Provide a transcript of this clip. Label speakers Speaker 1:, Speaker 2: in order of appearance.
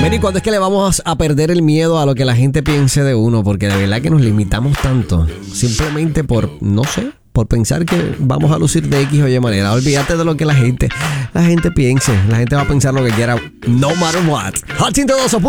Speaker 1: Mary, ¿cuándo es que le vamos a perder el miedo a lo que la gente piense de uno? Porque de verdad que nos limitamos tanto. Simplemente por, no sé, por pensar que vamos a lucir de X o Y manera. Olvídate de lo que la gente piense. La gente va a pensar lo que quiera, no matter what. Hot 102.